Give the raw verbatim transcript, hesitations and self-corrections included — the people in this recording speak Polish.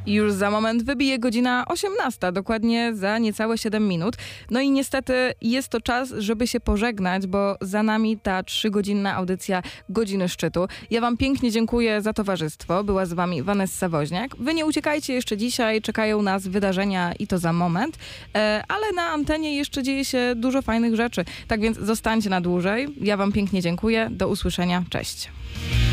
I już za moment wybije godzina osiemnasta, dokładnie za niecałe siedem minut. No i niestety jest to czas, żeby się pożegnać, bo za nami ta trzygodzinna audycja Godziny Szczytu. Ja wam pięknie dziękuję za towarzystwo. Była z wami Vanessa Woźniak. Wy nie uciekajcie jeszcze dzisiaj, czekają nas wydarzenia i to za moment, e, ale na antenie jeszcze dzieje się dużo fajnych rzeczy. Tak więc zostańcie na dłużej. Ja wam pięknie dziękuję. Do usłyszenia. Cześć.